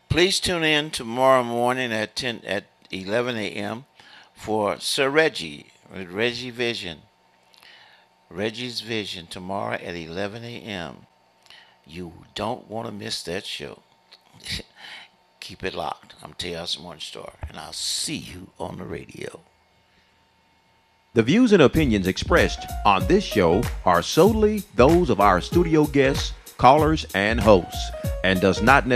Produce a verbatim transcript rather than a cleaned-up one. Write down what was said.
Please tune in tomorrow morning at ten at eleven a m for Sir Reggie with Reggie Vision. Reggie's Vision tomorrow at eleven a m. You don't want to miss that show. Keep it locked. I'm Chaos Morningstar, and I'll see you on the radio. The views and opinions expressed on this show are solely those of our studio guests, callers, and hosts, and does not necessarily